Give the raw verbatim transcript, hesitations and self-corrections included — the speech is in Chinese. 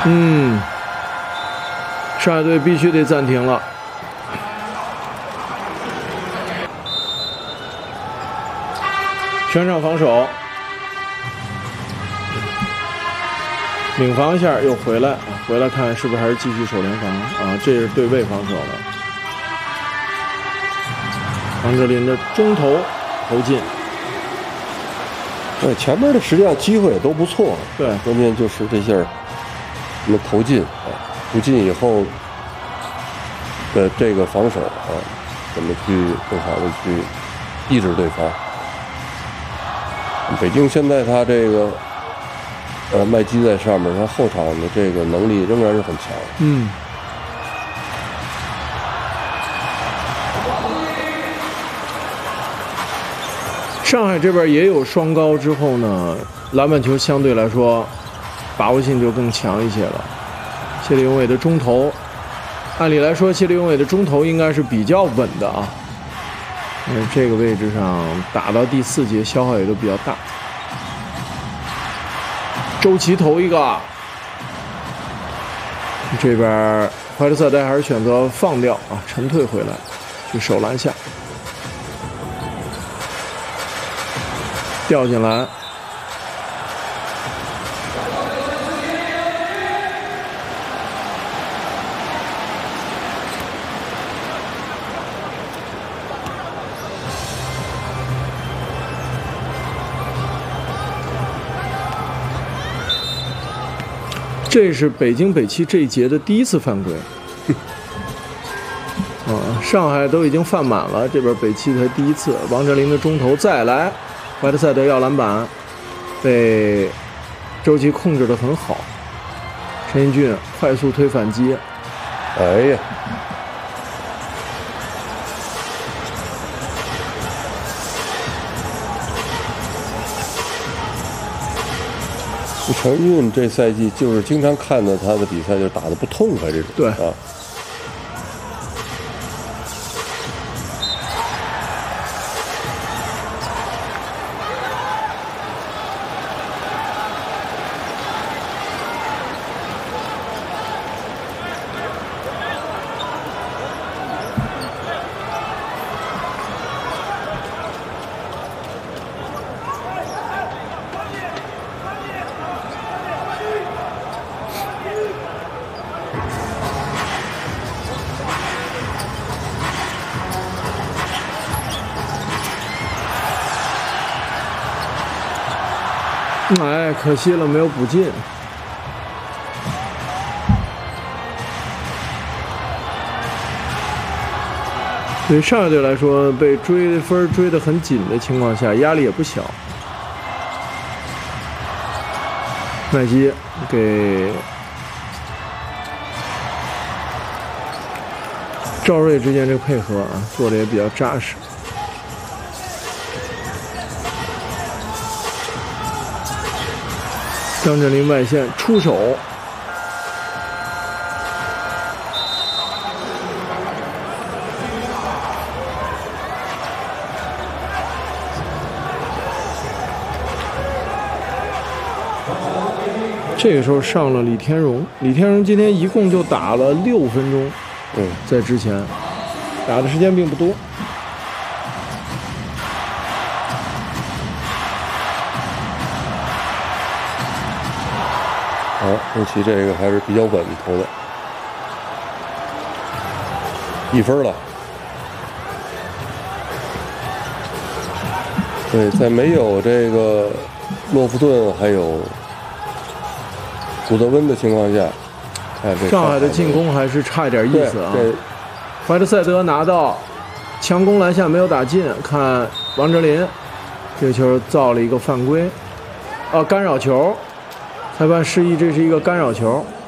嗯，上海队必须得暂停了。全场防守，领防一下又回来，回来看是不是还是继续守联防啊？这是对位防守了。王哲林的中投投进。 对，前面的实际上机会也都不错， 对， 关键就是这下什么投进啊，不进以后的这个防守啊，怎么去更好的去抑制对方。北京现在他这个呃麦基在上面，他后场的这个能力仍然是很强。 嗯。上海这边也有双高之后呢，篮板球相对来说把握性就更强一些了。谢立永伟的中投，按理来说谢立永伟的中投应该是比较稳的啊。嗯，这个位置上打到第四节消耗也都比较大。周琦投一个，这边怀特塞德还是选择放掉啊，沉退回来去守篮下。掉进来，这是北京北汽这一节的第一次犯规。啊，上海都已经犯满了，这边北汽才第一次。王哲林的中投再来。怀特塞德要篮板，被周琦控制得很好。陈奕迅快速推反击， 哎呀！陈奕迅这赛季就是经常看到他的比赛就打得不痛快这种。 对啊。 哎，可惜了，没有补进。对上海队来说，被追分追得很紧的情况下，压力也不小。麦基给赵睿之间这个配合啊，做的也比较扎实。张镇麟外线出手，这个时候上了李天荣，李天荣今天一共就打了六分钟， 嗯， 在之前打的时间并不多。 好，周琦这个还是比较稳投的，一分了。对，在没有这个洛夫顿还有古德温的情况下，看这上海的进攻还是差一点意思啊。怀特塞德拿到强攻篮下没有打进，看王哲林这球造了一个犯规，啊，干扰球。裁判示意这是一个干扰球，